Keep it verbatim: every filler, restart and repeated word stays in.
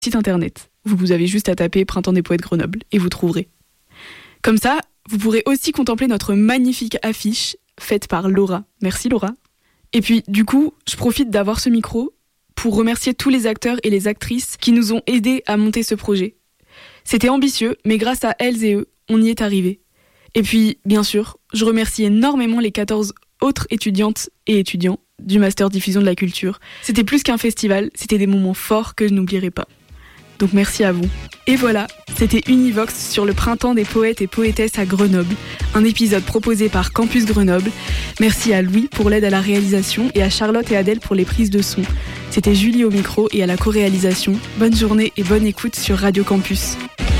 site internet. Vous avez juste à taper Printemps des Poètes Grenoble et vous trouverez. Comme ça, vous pourrez aussi contempler notre magnifique affiche faite par Laura. Merci Laura. Et puis, du coup, je profite d'avoir ce micro pour remercier tous les acteurs et les actrices qui nous ont aidés à monter ce projet. C'était ambitieux, mais grâce à elles et eux, on y est arrivé. Et puis, bien sûr, je remercie énormément les quatorze autres étudiantes et étudiants du Master Diffusion de la Culture. C'était plus qu'un festival, c'était des moments forts que je n'oublierai pas. Donc merci à vous. Et voilà, c'était Univox sur le printemps des poètes et poétesses à Grenoble, un épisode proposé par Campus Grenoble. Merci à Louis pour l'aide à la réalisation et à Charlotte et Adèle pour les prises de son. C'était Julie au micro et à la co-réalisation. Bonne journée et bonne écoute sur Radio Campus.